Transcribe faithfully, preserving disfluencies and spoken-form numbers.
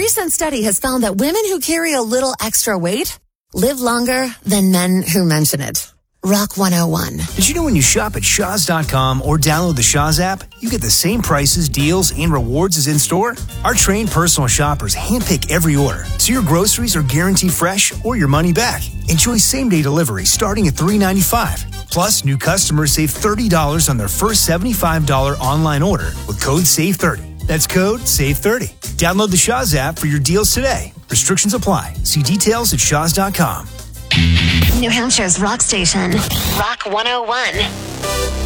recent study has found that women who carry a little extra weight live longer than men who mention it. Rock one oh one. Did you know when you shop at Shaws dot com or download the Shaws app, you get the same prices, deals, and rewards as in-store? Our trained personal shoppers handpick every order, so your groceries are guaranteed fresh or your money back. Enjoy same-day delivery starting at three dollars and ninety-five cents. Plus, new customers save thirty dollars on their first seventy-five dollars online order with code save thirty. That's code save thirty. Download the Shaws app for your deals today. Restrictions apply. See details at Shaws dot com. New Hampshire's rock station, Rock one oh one.